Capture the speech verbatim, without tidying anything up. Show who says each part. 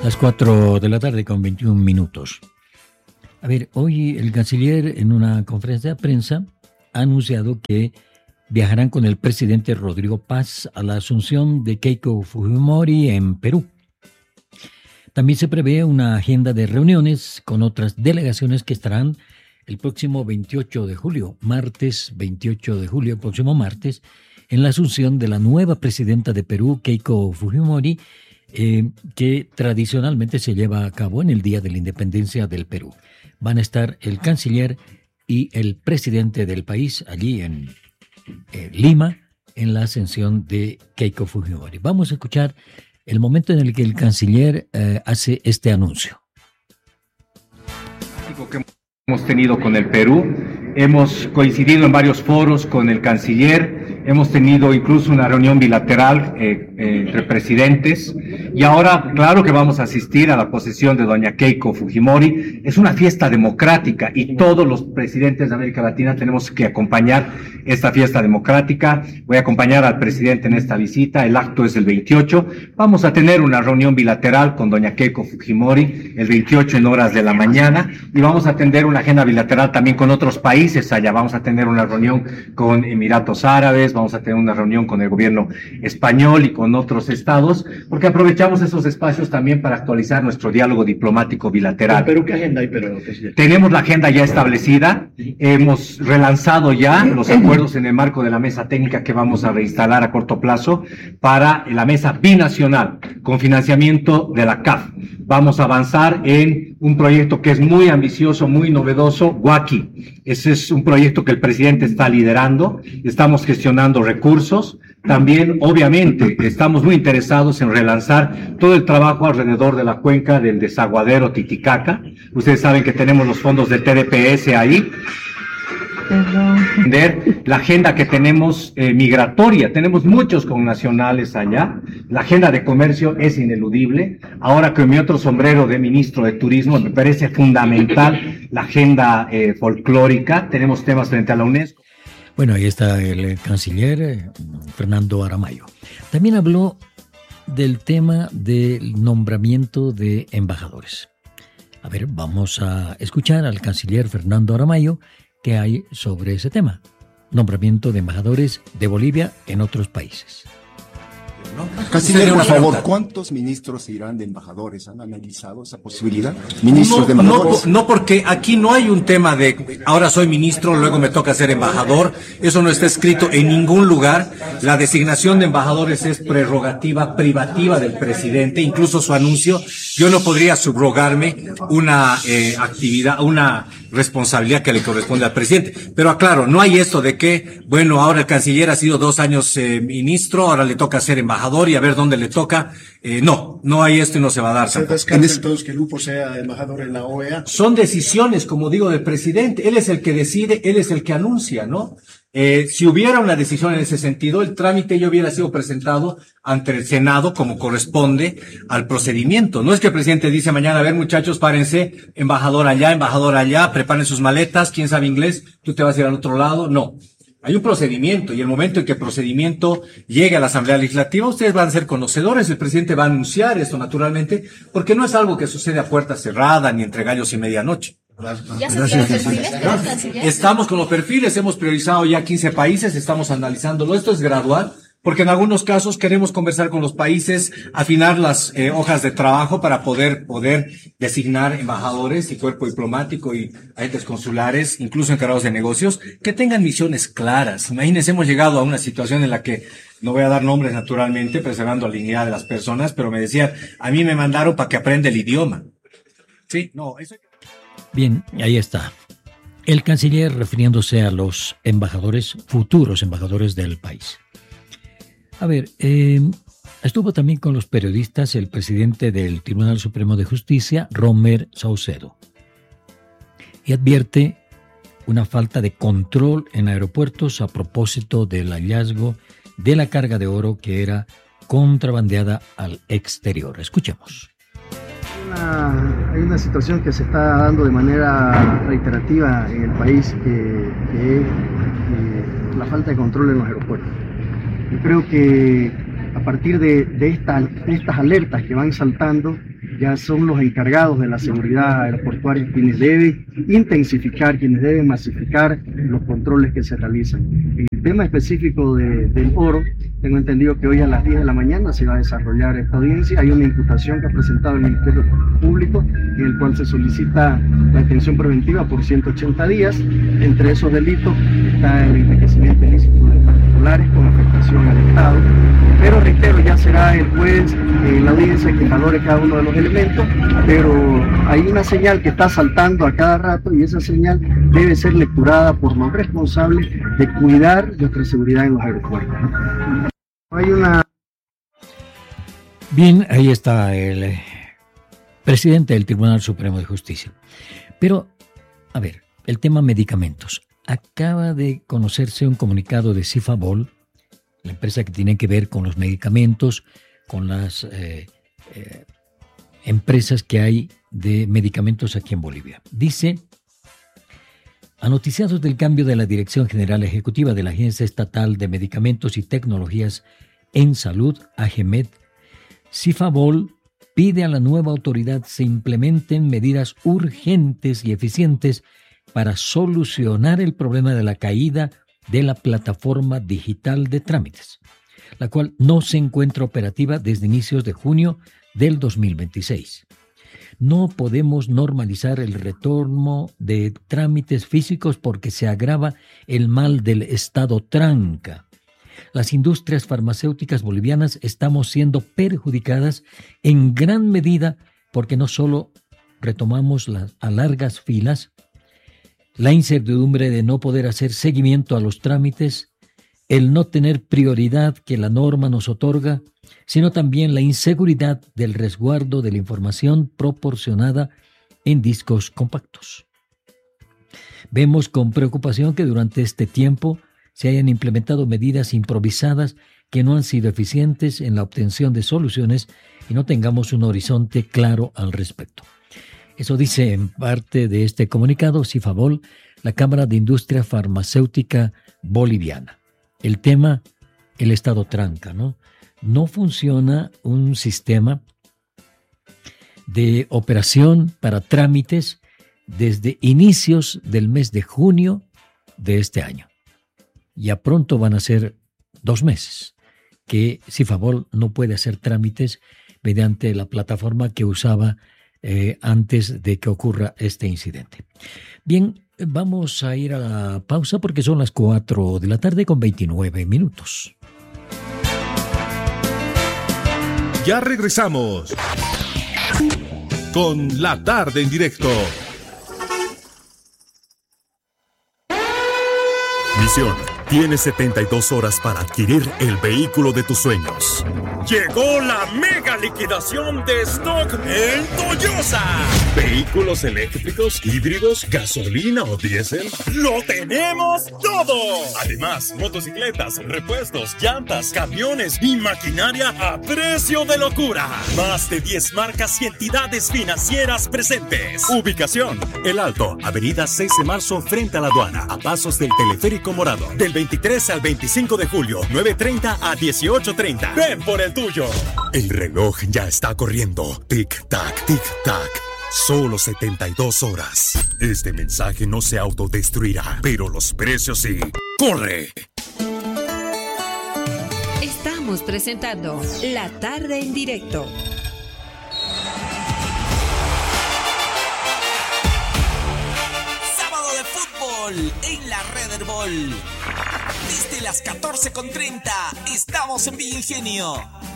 Speaker 1: Las cuatro de la tarde con veintiún minutos. A ver, hoy el canciller en una conferencia de prensa ha anunciado que viajarán con el presidente Rodrigo Paz a la asunción de Keiko Fujimori en Perú. También se prevé una agenda de reuniones con otras delegaciones que estarán el próximo veintiocho de julio, martes veintiocho de julio, próximo martes, en la asunción de la nueva presidenta de Perú, Keiko Fujimori, eh, que tradicionalmente se lleva a cabo en el Día de la Independencia del Perú. Van a estar el canciller y el presidente del país allí en eh, Lima, en la ascensión de Keiko Fujimori. Vamos a escuchar el momento en el que el canciller eh, hace este anuncio.
Speaker 2: Que hemos tenido con el Perú, hemos coincidido en varios foros con el canciller, hemos tenido incluso una reunión bilateral eh, eh, entre presidentes, y ahora claro que vamos a asistir a la posesión de doña Keiko Fujimori. Es una fiesta democrática y todos los presidentes de América Latina tenemos que acompañar esta fiesta democrática. Voy a acompañar al presidente en esta visita. El acto es el veintiocho. Vamos a tener una reunión bilateral con doña Keiko Fujimori el veintiocho en horas de la mañana, y vamos a atender una agenda bilateral también con otros países allá. Vamos a tener una reunión con Emiratos Árabes, vamos a tener una reunión con el gobierno español y con otros estados, porque aprovechamos esos espacios también para actualizar nuestro diálogo diplomático bilateral.
Speaker 3: ¿Pero qué agenda hay, pero, presidente?
Speaker 2: Tenemos la agenda ya establecida, hemos relanzado ya los acuerdos en el marco de la mesa técnica que vamos a reinstalar a corto plazo para la mesa binacional con financiamiento de la C A F. Vamos a avanzar en un proyecto que es muy ambicioso, muy novedoso, Huaki. Ese es un proyecto que el presidente está liderando, estamos gestionando recursos. También, obviamente, estamos muy interesados en relanzar todo el trabajo alrededor de la cuenca del desaguadero Titicaca. Ustedes saben que tenemos los fondos de T D P S ahí. La agenda que tenemos eh, migratoria, tenemos muchos connacionales allá. La agenda de comercio es ineludible. Ahora, con mi otro sombrero de ministro de Turismo, me parece fundamental la agenda eh, folclórica. Tenemos temas frente a la UNESCO.
Speaker 1: Bueno, ahí está el canciller eh, Fernando Aramayo. También habló del tema del nombramiento de embajadores. A ver, vamos a escuchar al canciller Fernando Aramayo qué hay sobre ese tema. Nombramiento de embajadores de Bolivia en otros países.
Speaker 4: Canciller, por favor, ¿cuántos ministros irán de embajadores? ¿Han analizado esa posibilidad? ¿Ministros no, de embajadores?
Speaker 5: No, no, porque aquí no hay un tema de ahora soy ministro, luego me toca ser embajador. Eso no está escrito en ningún lugar. La designación de embajadores es prerrogativa privativa del presidente. Incluso su anuncio, yo no podría subrogarme una eh, actividad, una responsabilidad que le corresponde al presidente. Pero aclaro, no hay esto de que, bueno, ahora el canciller ha sido dos años eh, ministro, ahora le toca ser embajador y a ver dónde le toca. Eh, no, no hay esto y no se va a dar.
Speaker 3: ¿Se descarta entonces que Lupo sea embajador en la O E A?
Speaker 5: Son decisiones, como digo, del presidente. Él es el que decide, él es el que anuncia, ¿no? Eh, si hubiera una decisión en ese sentido, el trámite ya hubiera sido presentado ante el Senado como corresponde al procedimiento. No es que el presidente dice mañana, a ver muchachos, párense, embajador allá, embajador allá, preparen sus maletas, quién sabe inglés, tú te vas a ir al otro lado. No. Hay un procedimiento, y el momento en que el procedimiento llegue a la Asamblea Legislativa, ustedes van a ser conocedores, el presidente va a anunciar esto naturalmente, porque no es algo que sucede a puerta cerrada ni entre gallos y medianoche.
Speaker 6: ¿Ya se tienen perfiles para el canciller?
Speaker 5: Estamos con los perfiles, hemos priorizado ya quince países, estamos analizándolo. Esto es gradual, porque en algunos casos queremos conversar con los países, afinar las eh, hojas de trabajo para poder poder designar embajadores y cuerpo diplomático y agentes consulares, incluso encargados de negocios, que tengan misiones claras. Imagínense, hemos llegado a una situación en la que, no voy a dar nombres naturalmente, preservando la dignidad de las personas, pero me decían, a mí me mandaron para que aprenda el idioma. Sí, no, eso...
Speaker 1: Bien, ahí está. El canciller refiriéndose a los embajadores, futuros embajadores del país. A ver, eh, estuvo también con los periodistas el presidente del Tribunal Supremo de Justicia, Romer Saucedo, y advierte una falta de control en aeropuertos a propósito del hallazgo de la carga de oro que era contrabandeada al exterior. Escuchemos.
Speaker 7: Una, hay una situación que se está dando de manera reiterativa en el país, que, que es eh, la falta de control en los aeropuertos. Yo creo que a partir de, de, esta, de estas alertas que van saltando, ya son los encargados de la seguridad aeroportuaria quienes deben intensificar, quienes deben masificar los controles que se realizan. El tema específico de, del oro, tengo entendido que hoy a las diez de la mañana se va a desarrollar esta audiencia. Hay una imputación que ha presentado el Ministerio Público en el cual se solicita la detención preventiva por ciento ochenta días. Entre esos delitos está el enriquecimiento ilícito de particulares con afectación al Estado. Pero reitero, ya será el juez en la audiencia quien valore cada uno de los elementos, pero hay una señal que está saltando a cada rato y esa señal debe ser lecturada por los responsables de cuidar nuestra seguridad en los aeropuertos. Hay una...
Speaker 1: Bien, ahí está el eh, presidente del Tribunal Supremo de Justicia. Pero, a ver, el tema medicamentos. Acaba de conocerse un comunicado de Cifabol, la empresa que tiene que ver con los medicamentos, con las eh, eh, empresas que hay de medicamentos aquí en Bolivia. Dice, anoticiados del cambio de la Dirección General Ejecutiva de la Agencia Estatal de Medicamentos y Tecnologías en Salud, AGEMED, Cifabol pide a la nueva autoridad se implementen medidas urgentes y eficientes para solucionar el problema de la caída de la plataforma digital de trámites, la cual no se encuentra operativa desde inicios de junio del dos mil veintiséis. No podemos normalizar el retorno de trámites físicos porque se agrava el mal del estado tranca. Las industrias farmacéuticas bolivianas estamos siendo perjudicadas en gran medida porque no solo retomamos las a largas filas, la incertidumbre de no poder hacer seguimiento a los trámites, el no tener prioridad que la norma nos otorga, sino también la inseguridad del resguardo de la información proporcionada en discos compactos. Vemos con preocupación que durante este tiempo se hayan implementado medidas improvisadas que no han sido eficientes en la obtención de soluciones y no tengamos un horizonte claro al respecto. Eso dice en parte de este comunicado Cifabol, la Cámara de Industria Farmacéutica Boliviana. El tema, el estado tranca, ¿no? No funciona un sistema de operación para trámites desde inicios del mes de junio de este año. Ya pronto van a ser dos meses que Cifabol no puede hacer trámites mediante la plataforma que usaba Eh, antes de que ocurra este incidente. Bien, vamos a ir a la pausa porque son las cuatro de la tarde con veintinueve minutos.
Speaker 8: Ya regresamos con La Tarde en Directo. Misión: tienes setenta y dos horas para adquirir el vehículo de tus sueños.
Speaker 9: Llegó la mega liquidación de stock en Toyosa. Vehículos eléctricos, híbridos, gasolina o diésel. ¡Lo tenemos todo! Además, motocicletas, repuestos, llantas, camiones y maquinaria a precio de locura. Más de diez marcas y entidades financieras presentes. Ubicación: El Alto, avenida seis de marzo frente a la aduana, a pasos del teleférico morado. Del veintitrés al veinticinco de julio, nueve treinta a dieciocho treinta. Ven por el tuyo. El reloj ya está corriendo. Tic-tac, tic-tac. Solo setenta y dos horas. Este mensaje no se autodestruirá, pero los precios sí. ¡Corre!
Speaker 10: Estamos presentando La Tarde en Directo.
Speaker 11: Sábado de fútbol en la Red Bull. Desde las catorce con treinta estamos en Villa Ingenio.